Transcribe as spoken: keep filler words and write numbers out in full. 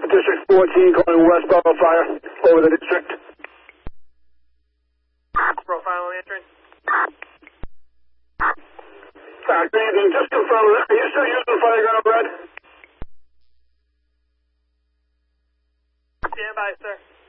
District fourteen calling westbound fire over the district. Profile on the entrance. Uh, Green, just confirm, are you still using fire gun red? Stand by, sir.